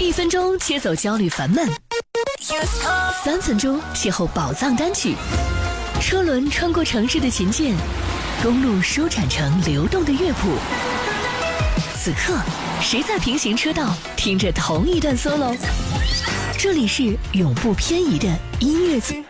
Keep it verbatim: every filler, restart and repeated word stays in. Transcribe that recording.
一分钟切走焦虑烦闷，三分钟邂逅宝藏单曲。车轮穿过城市的琴键，公路舒展成流动的乐谱。此刻，谁在平行车道听着同一段 solo？ 这里是永不偏移的音乐